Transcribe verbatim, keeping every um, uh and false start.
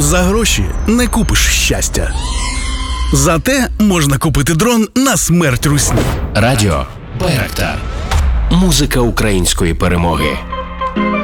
За гроші не купиш щастя. Зате можна купити дрон на смерть русні. Радіо Байрактар. Музика української перемоги.